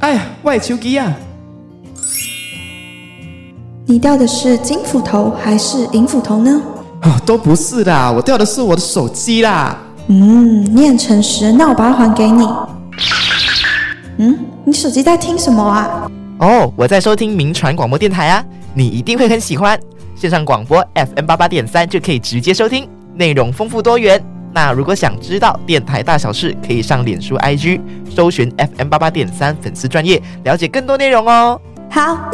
哎呀，我的手机啊！ 你掉的是金斧头还是银斧头呢？ 都不是啦，我掉的是我的手机啦。 你很诚实，那我把它还给你。你手机在听什么啊？ 我在收听民传广播电台啊，你一定会很喜欢。线上广播 FM88.3 就可以直接收听，内容丰富多元。那如果想知道电台大小事，可以上脸书 IG 搜寻 FM88.3 粉丝专页，了解更多内容哦。 好。